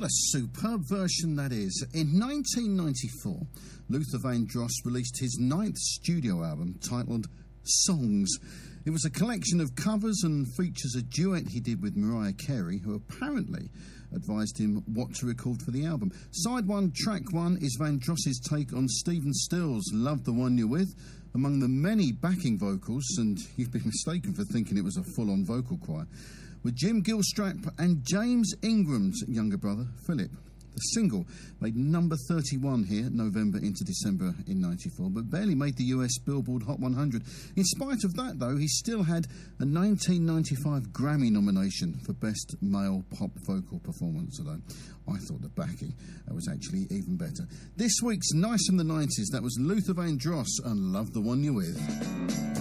What a superb version that is. In 1994, Luther Vandross released his 9th studio album titled Songs. It was a collection of covers and features a duet he did with Mariah Carey, who apparently advised him what to record for the album. Side 1, track 1 is Vandross's take on Stephen Stills' Love the One You're With. Among the many backing vocals, and you've been mistaken for thinking it was a full-on vocal choir, were Jim Gilstrap and James Ingram's younger brother, Philip. The single made number 31 here, November into December in 94, but barely made the US Billboard Hot 100. In spite of that, though, he still had a 1995 Grammy nomination for Best Male Pop Vocal Performance, although I thought the backing was actually even better. This week's Nice from the 90s, that was Luther Vandross and Love the One You're With.